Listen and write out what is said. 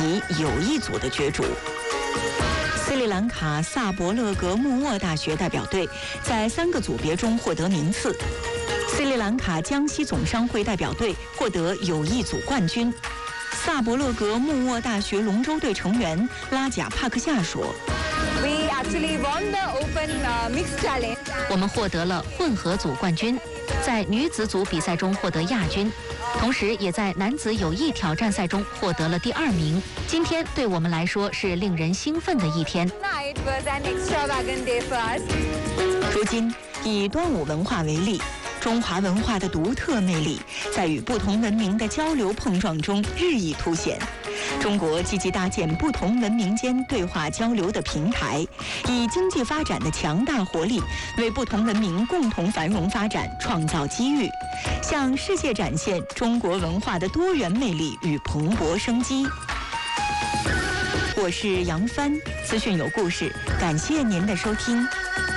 及友谊组的角逐。斯里兰卡萨伯勒格穆沃大学代表队在3个组别中获得名次。斯里兰卡江西总商会代表队获得友谊组冠军。萨伯勒格穆沃大学龙舟队成员拉贾帕克夏说：“ 我们获得了混合组冠军，在女子组比赛中获得亚军，同时也在男子友谊挑战赛中获得了第2名。今天对我们来说是令人兴奋的一天。” 如今，以端午文化为例，中华文化的独特魅力在与不同文明的交流碰撞中日益凸显。中国积极搭建不同文明间对话交流的平台，以经济发展的强大活力为不同文明共同繁荣发展创造机遇，向世界展现中国文化的多元魅力与蓬勃生机。我是杨帆，资讯有故事，感谢您的收听。